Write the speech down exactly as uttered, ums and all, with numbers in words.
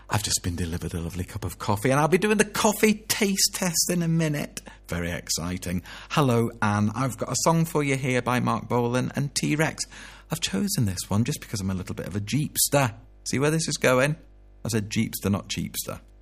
I've just been delivered a lovely cup of coffee and I'll be doing the coffee taste test in a minute. Very exciting. Hello, Anne. I've got a song for you here by Mark Bolan and T-Rex. I've chosen this one just because I'm a little bit of a Jeepster. See where this is going? I said Jeepster, not Cheapster.